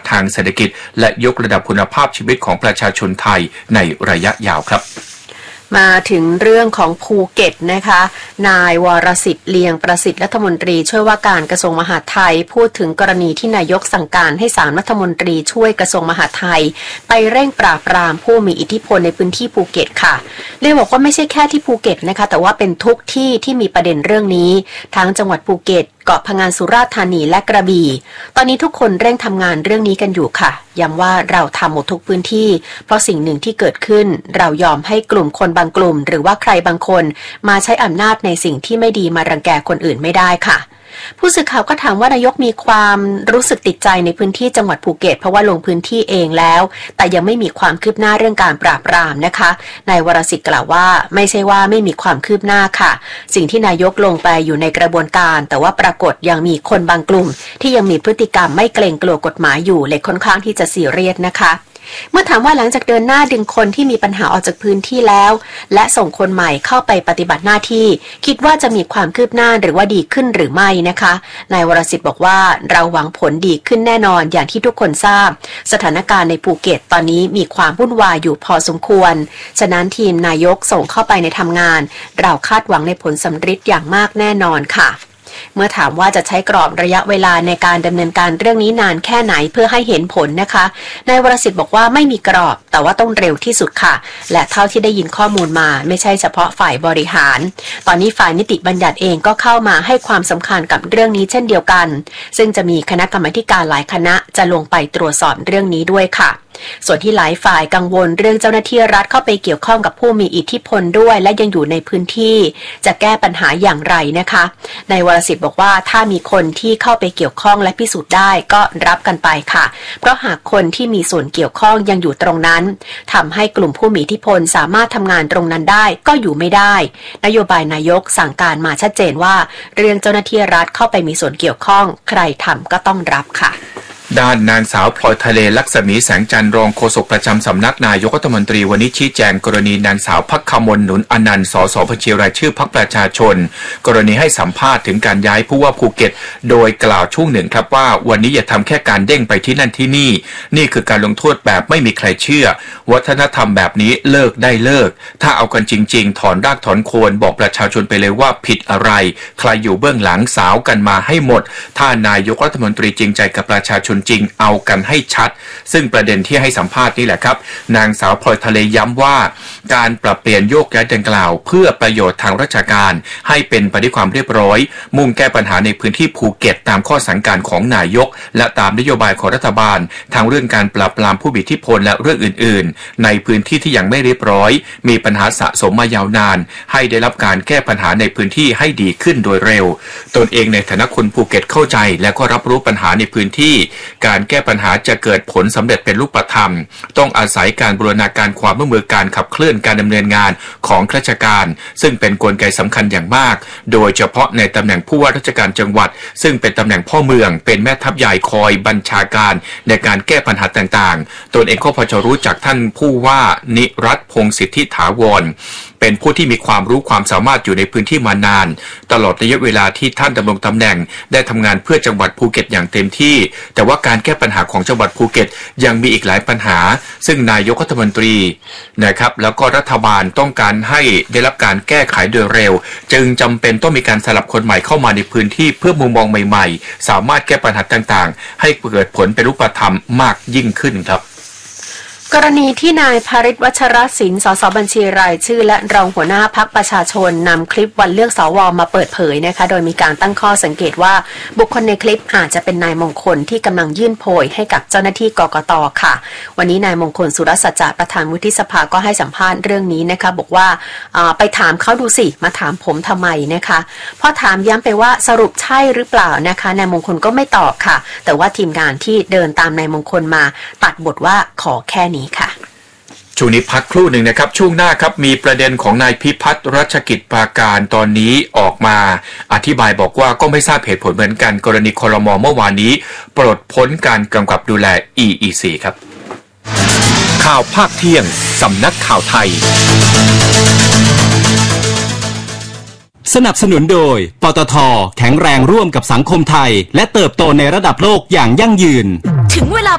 ทางเศรษฐกิจและยกระดับคุณภาพชีวิตของประชาชนไทยในระยะยาวครับมาถึงเรื่องของภูเก็ตนะคะนายวรสิทธิ์เลียงประสิทธิ์รัฐมนตรีช่วยว่าการกระทรวงมหาดไทยพูดถึงกรณีที่นายกสั่งการให้3รัฐมนตรีช่วยกระทรวงมหาดไทยไปเร่งปราบปรามผู้มีอิทธิพลในพื้นที่ภูเก็ตค่ะเรียกบอกว่าไม่ใช่แค่ที่ภูเก็ตนะคะแต่ว่าเป็นทุกที่ที่มีประเด็นเรื่องนี้ทั้งจังหวัดภูเก็ตเกาะพะงันสุราษฎร์ธานีและกระบี่ตอนนี้ทุกคนเร่งทำงานเรื่องนี้กันอยู่ค่ะย้ำว่าเราทำหมดทุกพื้นที่เพราะสิ่งหนึ่งที่เกิดขึ้นเรายอมให้กลุ่มคนบางกลุ่มหรือว่าใครบางคนมาใช้อำนาจในสิ่งที่ไม่ดีมารังแกคนอื่นไม่ได้ค่ะผู้สื่อข่าวก็ถามว่านายกมีความรู้สึกติดใจในพื้นที่จังหวัดภูเก็ตเพราะว่าลงพื้นที่เองแล้วแต่ยังไม่มีความคืบหน้าเรื่องการปราบปรามนะคะนายวรสิทธิ์กล่าวว่าไม่ใช่ว่าไม่มีความคืบหน้าค่ะสิ่งที่นายกลงไปอยู่ในกระบวนการแต่ว่าปรากฏยังมีคนบางกลุ่มที่ยังมีพฤติกรรมไม่เกรงกลัวกฎหมายอยู่เลยค่อนข้างที่จะซีเรียสนะคะเมื่อถามว่าหลังจากเดินหน้าดึงคนที่มีปัญหาออกจากพื้นที่แล้วและส่งคนใหม่เข้าไปปฏิบัติหน้าที่คิดว่าจะมีความคืบหน้าหรือว่าดีขึ้นหรือไม่นะคะนายวรสิทธิ์บอกว่าเราหวังผลดีขึ้นแน่นอนอย่างที่ทุกคนทราบสถานการณ์ในภูเก็ตตอนนี้มีความวุ่นวายอยู่พอสมควรฉะนั้นทีมนายกส่งเข้าไปในทำงานเราคาดหวังในผลสำฤทธิ์อย่างมากแน่นอนค่ะเมื่อถามว่าจะใช้กรอบระยะเวลาในการดำเนินการเรื่องนี้นานแค่ไหนเพื่อให้เห็นผลนะคะนายวรสิทธิ์บอกว่าไม่มีกรอบแต่ว่าต้องเร็วที่สุดค่ะและเท่าที่ได้ยินข้อมูลมาไม่ใช่เฉพาะฝ่ายบริหารตอนนี้ฝ่ายนิติบัญญัติเองก็เข้ามาให้ความสำคัญกับเรื่องนี้เช่นเดียวกันซึ่งจะมีคณะกรรมาการหลายคณะจะลงไปตรวจสอบเรื่องนี้ด้วยค่ะส่วนที่หลายฝ่ายกังวลเรื่องเจ้าหน้าที่รัฐเข้าไปเกี่ยวข้องกับผู้มีอิทธิพลด้วยและยังอยู่ในพื้นที่จะแก้ปัญหาอย่างไรนะคะนายวรสิทธิ์บอกว่าถ้ามีคนที่เข้าไปเกี่ยวข้องและพิสูจน์ได้ก็รับกันไปค่ะเพราะหากคนที่มีส่วนเกี่ยวข้องยังอยู่ตรงนั้นทำให้กลุ่มผู้มีอิทธิพลสามารถทำงานตรงนั้นได้ก็อยู่ไม่ได้นโยบายนายกสั่งการมาชัดเจนว่าเรื่องเจ้าหน้าที่รัฐเข้าไปมีส่วนเกี่ยวข้องใครทำก็ต้องรับค่ะด้านนางสาวพลอยทะเลลักษมีแสงจันทร์รองโฆษกประจำสำนักนายกรัฐมนตรีวันนี้ชี้แจงกรณีนางสาวภักขมลหนุนอนันต์สสบัญชีรายชื่อพรรคประชาชนกรณีให้สัมภาษณ์ถึงการย้ายผู้ว่าภูเก็ตโดยกล่าวช่วงหนึ่งครับว่าวันนี้อย่าทำแค่การเด้งไปที่นั่นที่นี่คือการลงโทษแบบไม่มีใครเชื่อวัฒนธรรมแบบนี้เลิกได้เลิกถ้าเอากันจริงๆถอนรากถอนโคนบอกประชาชนไปเลยว่าผิดอะไรใครอยู่เบื้องหลังสาวกันมาให้หมดถ้านายกรัฐมนตรีจริงใจกับประชาชนจริงเอากันให้ชัดซึ่งประเด็นที่ให้สัมภาษณ์นี่แหละครับนางสาวพลอยทะเลย้ำว่าการปรับเปลี่ยนโยกย้ายดังกล่าวเพื่อประโยชน์ทางราชการให้เป็นไปด้วยความเรียบร้อยมุ่งแก้ปัญหาในพื้นที่ภูเก็ตตามข้อสั่งการของนายกและตามนโยบายของรัฐบาลทั้งเรื่องการปราบปรามผู้มีอิทธิพลและเรื่องอื่นๆในพื้นที่ที่ยังไม่เรียบร้อยมีปัญหาสะสมมายาวนานให้ได้รับการแก้ปัญหาในพื้นที่ให้ดีขึ้นโดยเร็วตนเองในฐานะคนภูเก็ตเข้าใจและก็รับรู้ปัญหาในพื้นที่การแก้ปัญหาจะเกิดผลสำเร็จเป็นรูปธรรมต้องอาศัยการบูรณาการความร่วมมือการขับเคลื่อนการดำเนินงานของราชการซึ่งเป็นกลไกสำคัญอย่างมากโดยเฉพาะในตำแหน่งผู้ว่าราชการจังหวัดซึ่งเป็นตำแหน่งพ่อเมืองเป็นแม่ทัพใหญ่คอยบัญชาการในการแก้ปัญหาต่างๆตนเองก็พอจะรู้จักท่านผู้ว่านิรัตน์พงษ์สิทธิถาวรเป็นผู้ที่มีความรู้ความสามารถอยู่ในพื้นที่มานานตลอดระยะเวลาที่ท่านดำรงตำแหน่งได้ทำงานเพื่อจังหวัดภูเก็ตอย่างเต็มที่แต่ว่าการแก้ปัญหาของจังหวัดภูเก็ตยังมีอีกหลายปัญหาซึ่งนายกรัฐมนตรีนะครับแล้วก็รัฐบาลต้องการให้ได้รับการแก้ไขโดยเร็วจึงจำเป็นต้องมีการสลับคนใหม่เข้ามาในพื้นที่เพื่อมุมมองใหม่ๆสามารถแก้ปัญหาต่างๆให้เกิดผลเป็นรูปธรรมมากยิ่งขึ้นครับกรณีที่นายภริษฐ์ วัชรศิลป์ สสบัญชีรายชื่อและรองหัวหน้าพรรคประชาชนนำคลิปวันเลือกสวมาเปิดเผยนะคะโดยมีการตั้งข้อสังเกตว่าบุคคลในคลิปอาจจะเป็นนายมงคลที่กำลังยื่นโพยให้กับเจ้าหน้าที่กกต.ค่ะวันนี้นายมงคลสุรสัจจะประธานวุฒิสภาก็ให้สัมภาษณ์เรื่องนี้นะคะบอกว่าไปถามเขาดูสิมาถามผมทำไมนะคะพอถามย้ำไปว่าสรุปใช่หรือเปล่านะคะนายมงคลก็ไม่ตอบค่ะแต่ว่าทีมงานที่เดินตามนายมงคลมาตัดบทว่าขอแค่นี้ค่ะช่วงนี้พักครู่หนึ่งนะครับช่วงหน้าครับมีประเด็นของนายพิพัฒน์รัชกิจปราการตอนนี้ออกมาอธิบายบอกว่าก็ไม่ทราบเหตุผลเหมือนกันกรณีครม.เมื่อวานนี้ปลดพ้นการกำกับดูแล EEC ครับข่าวภาคเที่ยงสำนักข่าวไทยสนับสนุนโดยปตท.แข็งแรงร่วมกับสังคมไทยและเติบโตในระดับโลกอย่างยั่งยืนถึงเวลา